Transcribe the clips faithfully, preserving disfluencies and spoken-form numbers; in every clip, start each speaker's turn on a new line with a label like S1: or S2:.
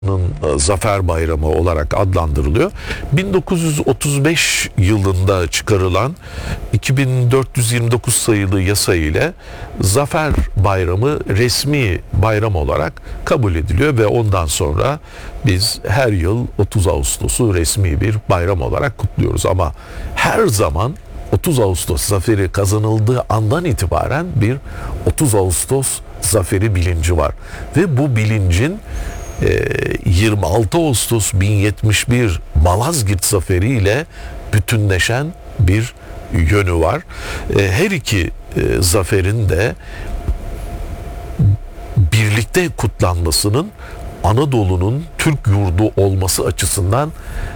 S1: Zafer Bayramı olarak adlandırılıyor. bin dokuz yüz otuz beş yılında çıkarılan iki bin dört yüz yirmi dokuz sayılı yasa ile Zafer Bayramı resmi bayram olarak kabul ediliyor ve ondan sonra biz her yıl otuz Ağustos'u resmi bir bayram olarak kutluyoruz. Ama her zaman otuz Ağustos zaferi kazanıldığı andan itibaren bir otuz Ağustos zaferi bilinci var. Ve bu bilincin yirmi altı Ağustos bin yetmiş bir Malazgirt Zaferi ile bütünleşen bir yönü var. Her iki zaferin de birlikte kutlanmasının Anadolu'nun Türk yurdu olması açısından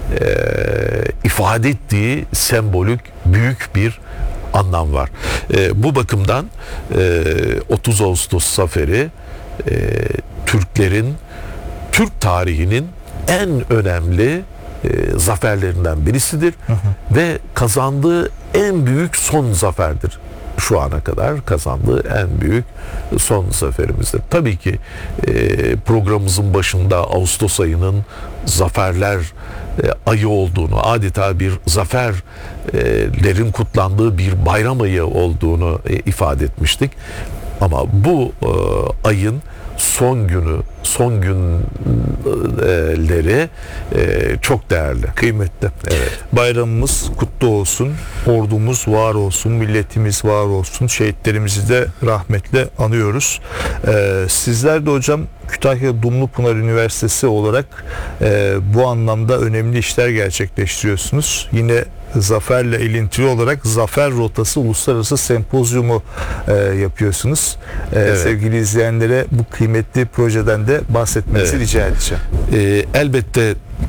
S1: ifade ettiği sembolik büyük bir anlam var. Bu bakımdan otuz Ağustos Zaferi Türklerin Türk tarihinin en önemli e, zaferlerinden birisidir. Hı hı. Ve kazandığı en büyük son zaferdir. Şu ana kadar kazandığı en büyük son zaferimizdir. Tabii ki e, programımızın başında Ağustos ayının zaferler e, ayı olduğunu, adeta bir zaferlerin kutlandığı bir bayram ayı olduğunu e, ifade etmiştik. Ama bu e, ayın son günü, son günleri e, çok değerli,
S2: kıymetli.
S1: Evet.
S2: Bayramımız kutlu olsun, ordumuz var olsun, milletimiz var olsun, şehitlerimizi de rahmetle anıyoruz. Ee, sizler de hocam Kütahya Dumlupınar Üniversitesi olarak e, bu anlamda önemli işler gerçekleştiriyorsunuz. Yine zaferle ilintili olarak Zafer Rotası Uluslararası Sempozyumu e, yapıyorsunuz. E, evet. Sevgili izleyenlere bu kıymetli projeden de bahsetmenizi evet. rica edeceğim.
S1: E, elbette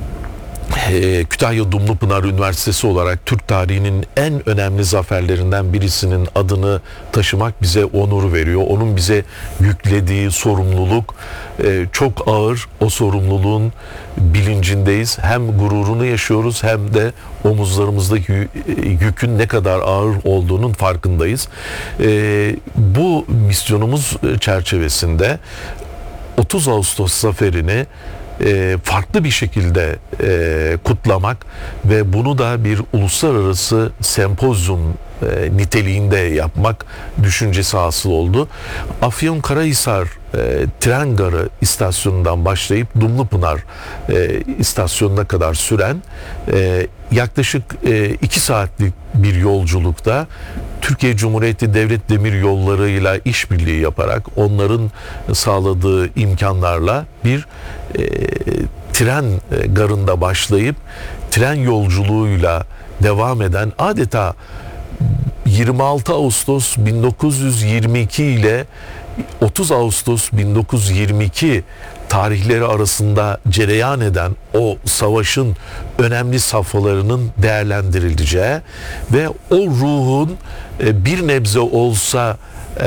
S1: e, Kütahya Dumlupınar Üniversitesi olarak Türk tarihinin en önemli zaferlerinden birisinin adını taşımak bize onur veriyor. Onun bize yüklediği sorumluluk e, çok ağır. O sorumluluğun bilincindeyiz. Hem gururunu yaşıyoruz hem de omuzlarımızdaki yükün ne kadar ağır olduğunun farkındayız. E, bu misyonumuz çerçevesinde otuz Ağustos zaferini e, farklı bir şekilde e, kutlamak ve bunu da bir uluslararası sempozyum e, niteliğinde yapmak düşüncesi hasıl oldu. Afyonkarahisar e, tren garı istasyonundan başlayıp Dumlupınar e, istasyonuna kadar süren e, yaklaşık e, iki saatlik bir yolculukta Türkiye Cumhuriyeti Devlet Demiryolları'yla işbirliği yaparak onların sağladığı imkanlarla bir e, tren garında başlayıp tren yolculuğuyla devam eden adeta yirmi altı Ağustos bin dokuz yüz yirmi iki ile otuz Ağustos bin dokuz yüz yirmi iki tarihleri arasında cereyan eden o savaşın önemli safhalarının değerlendirileceği ve o ruhun bir nebze olsa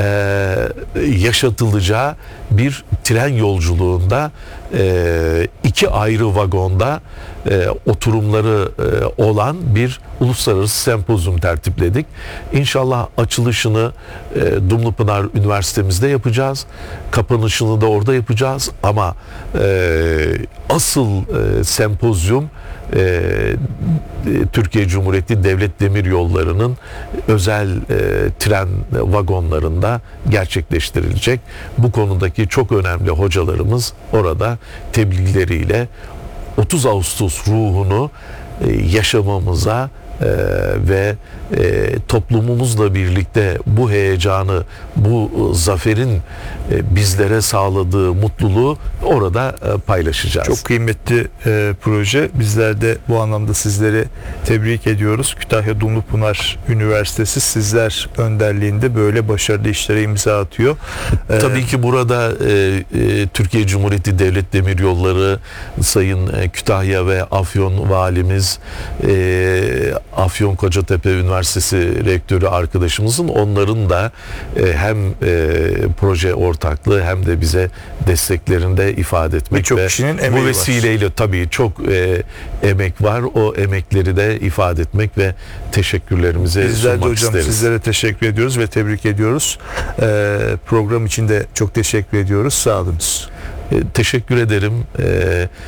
S1: yaşatılacağı bir tren yolculuğunda iki ayrı vagonda oturumları olan bir uluslararası sempozyum tertipledik. İnşallah açılışını Dumlupınar Üniversitemizde yapacağız. Kapanışını da orada yapacağız. Ama asıl sempozyum Türkiye Cumhuriyeti Devlet Demiryolları'nın özel tren vagonlarında gerçekleştirilecek. Bu konudaki çok önemli hocalarımız orada tebliğleriyle otuz Ağustos ruhunu yaşamamıza ve toplumumuzla birlikte bu heyecanı, bu zaferin bizlere sağladığı mutluluğu orada paylaşacağız.
S2: Çok kıymetli e, proje. Bizler de bu anlamda sizleri tebrik ediyoruz. Kütahya Dumlupınar Üniversitesi sizler önderliğinde böyle başarılı işlere imza atıyor.
S1: E, Tabii ki burada e, e, Türkiye Cumhuriyeti Devlet Demiryolları, Sayın e, Kütahya ve Afyon Valimiz, e, Afyon Kocatepe Üniversitesi Rektörü arkadaşımızın, onların da e, hem e, proje ortaklığı hem de bize desteklerinde ifade etmek
S2: Birçok
S1: ve
S2: kişinin
S1: bu
S2: emeği
S1: vesileyle
S2: var.
S1: Tabii çok e, emek var. O emekleri de ifade etmek ve teşekkürlerimizi
S2: Bizler de
S1: sunmak
S2: hocam
S1: isteriz.
S2: Sizlere teşekkür ediyoruz ve tebrik ediyoruz. Ee, program için de çok teşekkür ediyoruz. Sağ olunuz.
S1: E, teşekkür ederim. E,